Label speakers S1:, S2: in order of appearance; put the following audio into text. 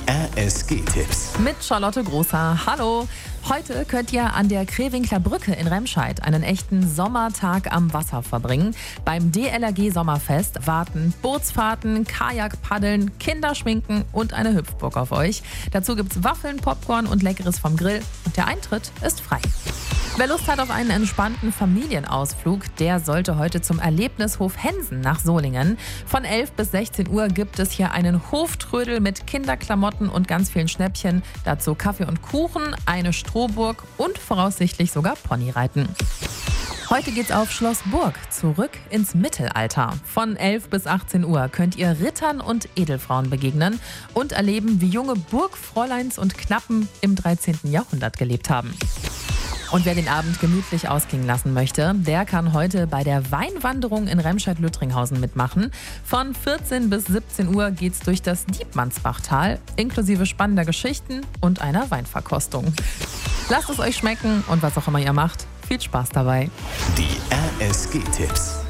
S1: RSG-Tipps.
S2: Mit Charlotte Großer. Hallo! Heute könnt ihr an der Krewinkler Brücke in Remscheid einen echten Sommertag am Wasser verbringen. Beim DLRG Sommerfest warten Bootsfahrten, Kajakpaddeln, Kinderschminken und eine Hüpfburg auf euch. Dazu gibt's Waffeln, Popcorn und Leckeres vom Grill und der Eintritt ist frei. Wer Lust hat auf einen entspannten Familienausflug, der sollte heute zum Erlebnishof Hensen nach Solingen. Von 11 bis 16 Uhr gibt es hier einen Hoftrödel mit Kinderklamotten und ganz vielen Schnäppchen. Dazu Kaffee und Kuchen, eine Strohburg und voraussichtlich sogar Ponyreiten. Heute geht's auf Schloss Burg, zurück ins Mittelalter. Von 11 bis 18 Uhr könnt ihr Rittern und Edelfrauen begegnen und erleben, wie junge Burgfräuleins und Knappen im 13. Jahrhundert gelebt haben. Und wer den Abend gemütlich ausklingen lassen möchte, der kann heute bei der Weinwanderung in Remscheid-Lüttringhausen mitmachen. Von 14 bis 17 Uhr geht's durch das Diebmannsbachtal, inklusive spannender Geschichten und einer Weinverkostung. Lasst es euch schmecken und was auch immer ihr macht, viel Spaß dabei.
S1: Die RSG-Tipps.